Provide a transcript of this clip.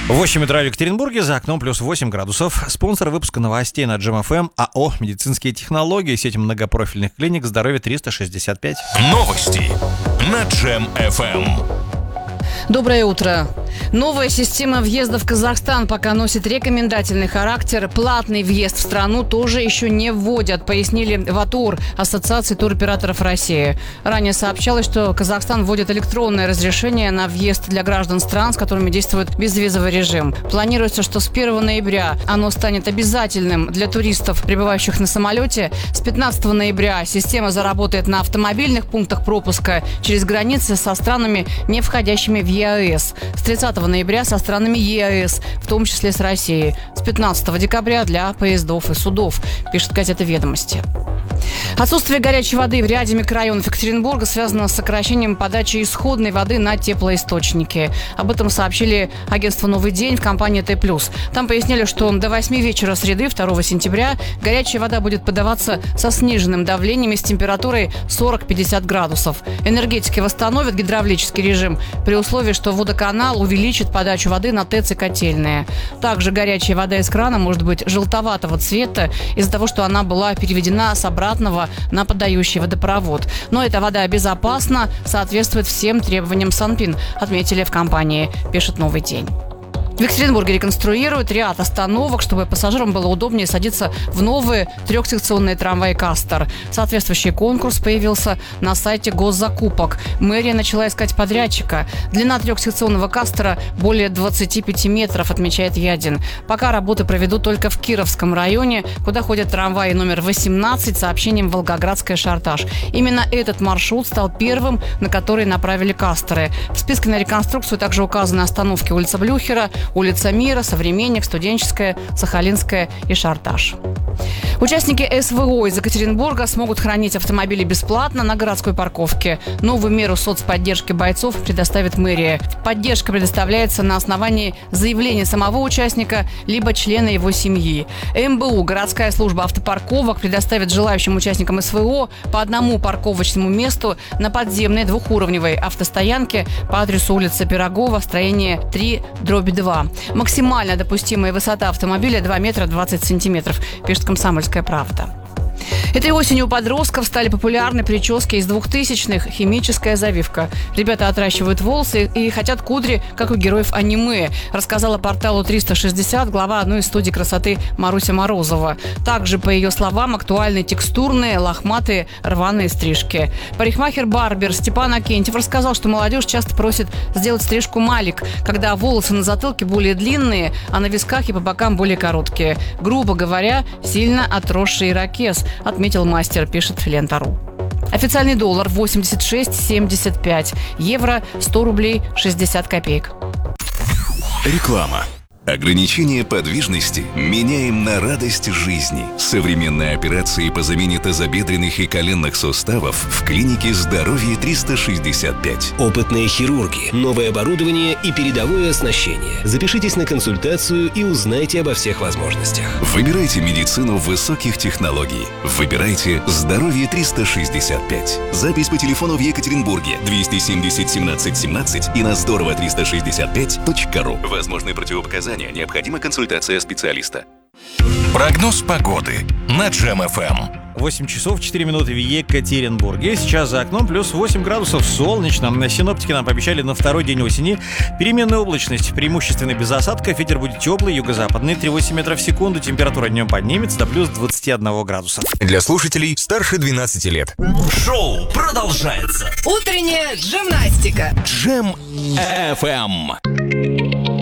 8 утра в Екатеринбурге, за окном плюс 8 градусов. Спонсор выпуска новостей на Джем ФМ АО «Медицинские технологии», сеть многопрофильных клиник «Здоровье 365». Новости на Джем ФМ. Доброе утро. Новая система въезда в Казахстан пока носит рекомендательный характер. Платный въезд в страну тоже еще не вводят, пояснили в АТУР, Ассоциации туроператоров России. Ранее сообщалось, что Казахстан вводит электронное разрешение на въезд для граждан стран, с которыми действует безвизовый режим. Планируется, что с 1 ноября оно станет обязательным для туристов, прибывающих на самолете. С 15 ноября система заработает на автомобильных пунктах пропуска через границы со странами, не входящими в ЕАЭС. С 30 ноября со странами ЕАЭС, в том числе с Россией. С 15 декабря для поездов и судов, пишет газета «Ведомости». Отсутствие горячей воды в ряде микрорайонов Екатеринбурга связано с сокращением подачи исходной воды на теплоисточники. Об этом сообщили агентство «Новый день» в компании Т+. Там пояснили, что до 8 вечера среды, 2 сентября, горячая вода будет подаваться со сниженным давлением и с температурой 40-50 градусов. Энергетики восстановят гидравлический режим при условии, что водоканал увеличит подачу воды на ТЭЦ и котельные. Также горячая вода из крана может быть желтоватого цвета из-за того, что она была переведена с обратного на подающий водопровод. Но эта вода безопасна, соответствует всем требованиям Санпин, отметили в компании, пишет «Новый день». В Екатеринбурге реконструируют ряд остановок, чтобы пассажирам было удобнее садиться в новые трехсекционные трамваи «Кастор». Соответствующий конкурс появился на сайте госзакупок. Мэрия начала искать подрядчика. Длина трехсекционного «Кастора» более 25 метров, отмечает Ядин. Пока работы проведут только в Кировском районе, куда ходят трамваи номер 18 с сообщением «Волгоградская-Шартаж». Именно этот маршрут стал первым, на который направили «Касторы». В списке на реконструкцию также указаны остановки улица Блюхера, улица Мира, Современник, Студенческая, Сахалинская и Шартаж. Участники СВО из Екатеринбурга смогут хранить автомобили бесплатно на городской парковке. Новую меру соцподдержки бойцов предоставит мэрия. Поддержка предоставляется на основании заявления самого участника либо члена его семьи. МБУ, городская служба автопарковок, предоставит желающим участникам СВО по одному парковочному месту на подземной двухуровневой автостоянке по адресу улица Пирогова, строение 3/2. Максимальная допустимая высота автомобиля 2 метра 20 сантиметров, пишет «Комсомольская правда». Этой осенью у подростков стали популярны прически из 2000-х, химическая завивка. Ребята отращивают волосы и хотят кудри, как у героев аниме, рассказала порталу 360 глава одной из студий красоты Маруся Морозова. Также, по ее словам, актуальны текстурные, лохматые, рваные стрижки. Парикмахер-барбер Степан Акентьев рассказал, что молодежь часто просит сделать стрижку малик, когда волосы на затылке более длинные, а на висках и по бокам более короткие. Грубо говоря, сильно отросший ирокез, отметил мастер, пишет Лента.ру. Официальный доллар 86,75, евро 100 рублей 60 копеек. Реклама. Ограничение подвижности меняем на радость жизни. Современные операции по замене тазобедренных и коленных суставов в клинике «Здоровье 365». Опытные хирурги, новое оборудование и передовое оснащение. Запишитесь на консультацию и узнайте обо всех возможностях. Выбирайте медицину высоких технологий. Выбирайте «Здоровье 365». Запись по телефону в Екатеринбурге 270 17 17 и на здорово365.ру. Возможны противопоказания. Необходима консультация специалиста. Прогноз погоды на Джем ФМ. 8 часов 4 минуты в Екатеринбурге. Сейчас за окном плюс 8 градусов, солнечно. Синоптики нам пообещали на второй день осени переменная облачность, преимущественно без осадков. Ветер будет теплый, юго-западный, 3,8 метров в секунду. Температура днем поднимется до плюс 21 градуса. Для слушателей старше 12 лет. Шоу продолжается. Утренняя гимнастика. Джем ФМ.